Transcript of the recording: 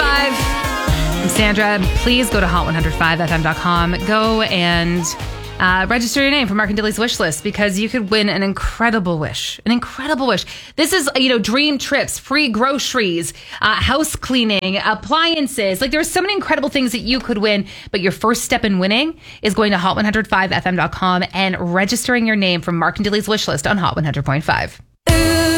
I'm Sandra. Please go to hot1015fm.com. Go and register your name for Mark and Dilly's wish list, because you could win an incredible wish. An incredible wish. This is, dream trips, free groceries, house cleaning, appliances. Like, there's so many incredible things that you could win. But your first step in winning is going to hot1015fm.com and registering your name for Mark and Dilly's wish list on Hot 100.5.